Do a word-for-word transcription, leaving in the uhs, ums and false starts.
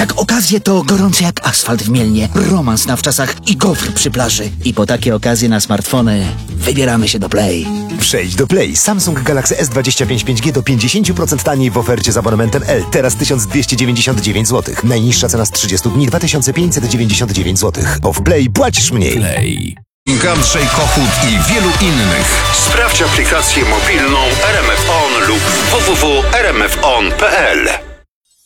jak okazje to gorące jak asfalt w Mielnie, romans na wczasach i gofr przy plaży. I po takie okazje na smartfony wybieramy się do Play. Przejdź do Play. Samsung Galaxy S dwadzieścia pięć pięć G do pięćdziesiąt procent taniej w ofercie z abonamentem L. Teraz tysiąc dwieście dziewięćdziesiąt dziewięć złotych. Najniższa cena z trzydziestu dni dwa tysiące pięćset dziewięćdziesiąt dziewięć złotych. Bo w Play płacisz mniej. Play. Andrzej Kochut i wielu innych. Sprawdź aplikację mobilną R M F On lub w w w kropka r m f on kropka p l.